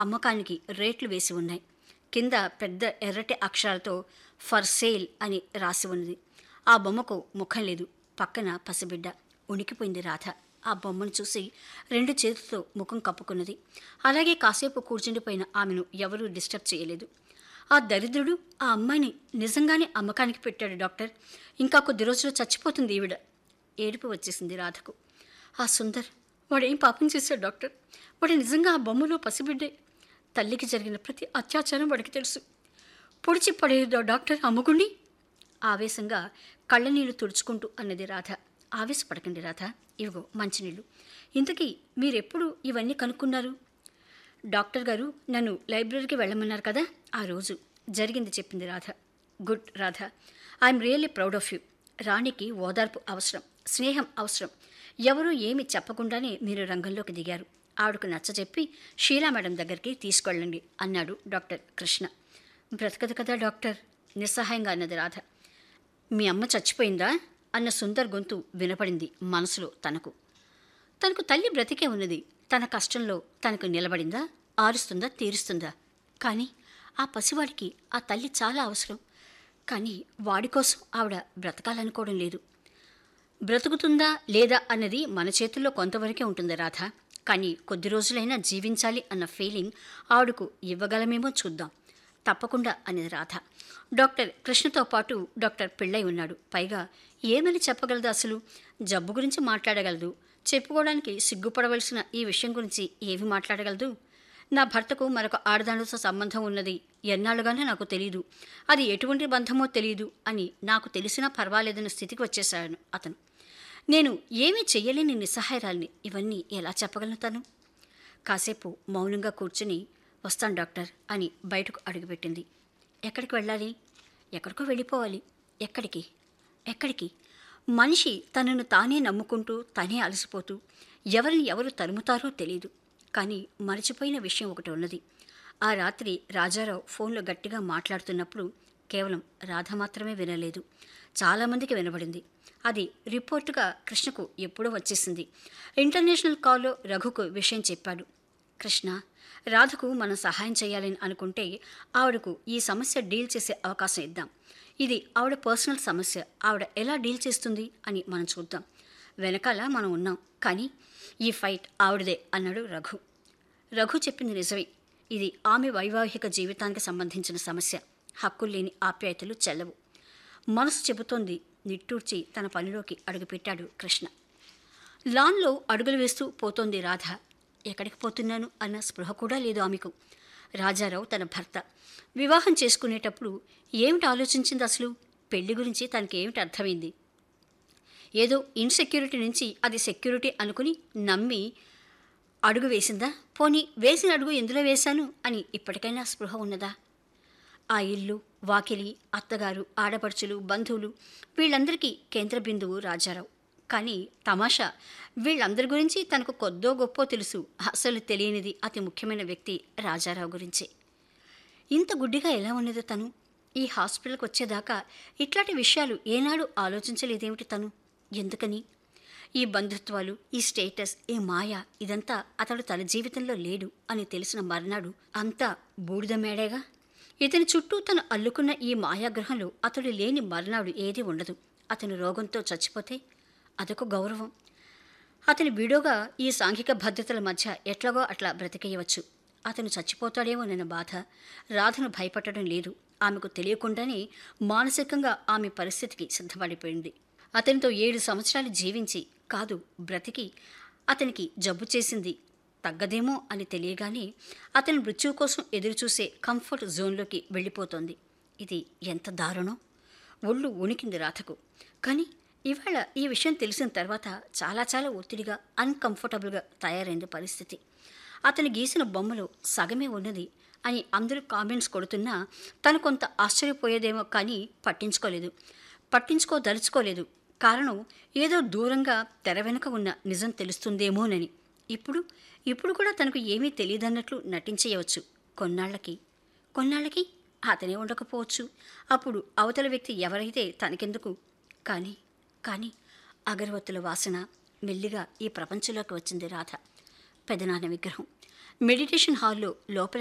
అమ్మకానికి రేట్లు వేసి ఉన్నాయి. కింద పెద్ద ఎర్రటి అక్షరాలతో ఫర్ సేల్ అని రాసి ఉన్నది. ఆ బొమ్మకు ముఖం లేదు. పక్కన పసిబిడ్డ. ఉనికిపోయింది రాధ. ఆ బొమ్మను చూసి 2 చేతులతో ముఖం కప్పుకున్నది. అలాగే కాసేపు కూర్చుండిపోయిన ఆమెను ఎవరూ డిస్టర్బ్ చేయలేదు. ఆ దరిద్రుడు ఆ అమ్మాయిని నిజంగానే అమ్మకానికి పెట్టాడు డాక్టర్. ఇంకా కొద్ది రోజుల్లో చచ్చిపోతుంది ఈవిడ. ఏడుపు వచ్చేసింది రాధకు. ఆ సుందర్ వాడేం పాపం చేశాడు డాక్టర్? వాడు నిజంగా ఆ బొమ్మలో పసిబిడ్డే. తల్లికి జరిగిన ప్రతి అత్యాచారం వాడికి తెలుసు. పొడిచి పడేదో డాక్టర్ అమ్ముకుని. ఆవేశంగా కళ్ళనీళ్లు తుడుచుకుంటూ అన్నది రాధ. ఆవేశపడకండి రాధ, ఇవిగో మంచినీళ్ళు. ఇంతకీ మీరెప్పుడు ఇవన్నీ కనుక్కున్నారు? డాక్టర్ గారు నన్ను లైబ్రరీకి వెళ్ళమన్నారు కదా, ఆ రోజు జరిగింది చెప్పింది Radha. Good Radha, I'm really proud of you. రాణికి ఓదార్పు అవసరం, స్నేహం అవసరం. ఎవరూ ఏమి చెప్పకుండానే మీరు రంగంలోకి దిగారు. ఆవిడకు నచ్చజెప్పి షీలా మేడం దగ్గరికి తీసుకెళ్ళండి అన్నాడు డాక్టర్ కృష్ణ. బ్రతకదు కదా డాక్టర్, నిస్సహాయంగా అన్నది రాధ. మీ అమ్మ చచ్చిపోయిందా అన్న సుందర్ గొంతు వినపడింది మనసులో తనకు. తనకు తల్లి బ్రతికే ఉన్నది. తన కష్టంలో తనకు నిలబడిందా, ఆరుస్తుందా, తీరుస్తుందా? కానీ ఆ పసివాడికి ఆ తల్లి చాలా అవసరం. కానీ వాడి కోసం ఆవిడ బ్రతకాలనుకోవడం లేదు. బ్రతుకుతుందా లేదా అన్నది మన చేతుల్లో కొంతవరకే ఉంటుంది రాధ. కానీ కొద్ది రోజులైనా జీవించాలి అన్న ఫీలింగ్ ఆవిడకు ఇవ్వగలమేమో చూద్దాం. తప్పకుండా అనేది రాధ. డాక్టర్ కృష్ణతో పాటు డాక్టర్ పిళ్ళై ఉన్నాడు. పైగా ఏమని చెప్పగలదు అసలు? జబ్బు గురించి మాట్లాడగలదు. చెప్పుకోవడానికి సిగ్గుపడవలసిన ఈ విషయం గురించి ఏమి మాట్లాడగలదు? నా భర్తకు మరొక ఆడదానితో సంబంధం ఉన్నది ఎన్నాళ్ళుగానే నాకు తెలియదు. అది ఎటువంటి బంధమో తెలియదు అని నాకు తెలిసినా పర్వాలేదన్న స్థితికి వచ్చేశాను అతను. నేను ఏమీ చెయ్యలేని నిస్సహాయరాల్ని. ఇవన్నీ ఎలా చెప్పగలను తను? కాసేపు మౌనంగా కూర్చుని వస్తాను డాక్టర్ అని బయటకు అడుగుపెట్టింది. ఎక్కడికి వెళ్ళాలి? ఎక్కడికో వెళ్ళిపోవాలి. ఎక్కడికి? ఎక్కడికి? మనిషి తనను తానే నమ్ముకుంటూ తనే అలసిపోతూ ఎవరిని ఎవరు తరుముతారో తెలియదు. కానీ మరచిపోయిన విషయం ఒకటి ఉన్నది. ఆ రాత్రి రాజారావు ఫోన్లో గట్టిగా మాట్లాడుతున్నప్పుడు కేవలం రాధ మాత్రమే వినలేదు, చాలామందికి వినబడింది. అది రిపోర్టుగా కృష్ణకు ఎప్పుడో వచ్చేసింది. ఇంటర్నేషనల్ కాల్లో రఘుకు విషయం చెప్పాడు. కృష్ణ, రాధకు మనం సహాయం చేయాలని అనుకుంటే ఆవిడకు ఈ సమస్య డీల్ చేసే అవకాశం ఇద్దాం. ఇది ఆవిడ పర్సనల్ సమస్య. ఆవిడ ఎలా డీల్ చేస్తుంది అని మనం చూద్దాం. వెనకాల మనం ఉన్నాం. కానీ ఈ ఫైట్ ఆవిడదే అన్నాడు రఘు. రఘు చెప్పింది నిజమే. ఇది ఆమె వైవాహిక జీవితానికి సంబంధించిన సమస్య. హక్కుల్లేని ఆప్యాయతలు చెల్లవు. మనసు చెబుతోంది. నిట్టూర్చి తన పనిలోకి అడుగుపెట్టాడు కృష్ణ. లాన్లో అడుగులు వేస్తూ పోతోంది రాధ. ఎక్కడికి పోతున్నాను అన్న స్పృహ కూడా లేదు ఆమెకు. రాజారావు తన భర్త. వివాహం చేసుకునేటప్పుడు ఏమిటి ఆలోచించింది అసలు? పెళ్లి గురించి తనకేమిటి అర్థమైంది? ఏదో ఇన్సెక్యూరిటీ నుంచి అది సెక్యూరిటీ అనుకుని నమ్మి అడుగు వేసిందా? పోనీ వేసిన అడుగు ఎందులో వేశాను అని ఇప్పటికైనా స్పృహ ఉన్నదా? ఆ ఇల్లు, వాకిలి, అత్తగారు, ఆడపడుచులు, బంధువులు వీళ్ళందరికీ కేంద్ర బిందువు రాజారావు. కానీ తమాషా, వీళ్ళందరి గురించి తనకు కొద్దో గొప్పో తెలుసు. అసలు తెలియనిది అతి ముఖ్యమైన వ్యక్తి రాజారావు గురించే. ఇంత గుడ్డిగా ఎలా ఉన్నదో తను? ఈ హాస్పిటల్కి వచ్చేదాకా ఇట్లాంటి విషయాలు ఏనాడు ఆలోచించలేదేమిటి తను? ఎందుకని? ఈ బంధుత్వాలు, ఈ స్టేటస్, ఈ మాయ, ఇదంతా అతడు తన జీవితంలో లేడు అని తెలిసిన మర్నాడు అంతా బూడిద మేడేగా. ఇతని చుట్టూ తను అల్లుకున్న ఈ మాయాగ్రహంలో అతడు లేని మర్నాడు ఏదీ ఉండదు. అతను రోగంతో చచ్చిపోతే అదొక గౌరవం. అతని విడోగా ఈ సాంఘిక భద్రతల మధ్య ఎట్లాగో అట్లా బ్రతికేయవచ్చు. అతను చచ్చిపోతాడేమోనన్న బాధ రాధను భయపడటం లేదు. ఆమెకు తెలియకుండానే మానసికంగా ఆమె పరిస్థితికి సిద్ధపడిపోయింది. అతనితో 7 సంవత్సరాలు జీవించి కాదు బ్రతికి అతనికి జబ్బు చేసింది తగ్గదేమో అని తెలియగానే అతని మృత్యువు కోసం ఎదురుచూసే కంఫర్ట్ జోన్లోకి వెళ్ళిపోతోంది. ఇది ఎంత దారుణం! ఒళ్ళు వణికింది రాధకు. కానీ ఇవాళ ఈ విషయం తెలిసిన తర్వాత చాలా చాలా ఒత్తిడిగా, అన్కంఫర్టబుల్గా తయారైంది పరిస్థితి. అతను గీసిన బొమ్మలో సగమే ఉన్నది అని అందరూ కామెంట్స్ కొడుతున్నా తను కొంత ఆశ్చర్యపోయేదేమో కానీ పట్టించుకోదలుచుకోలేదు. కారణం ఏదో దూరంగా తెర వెనుక ఉన్న నిజం తెలుస్తుందేమోనని. ఇప్పుడు కూడా తనకు ఏమీ తెలియదన్నట్లు నటించేయవచ్చు. కొన్నాళ్ళకి అతనే ఉండకపోవచ్చు. అప్పుడు అవతల వ్యక్తి ఎవరైతే తనకెందుకు? కానీ అగరవత్తుల వాసన మెల్లిగా ఈ ప్రపంచంలోకి వచ్చింది రాధ. పెదనాన్న విగ్రహం, మెడిటేషన్ హాల్లో లోపల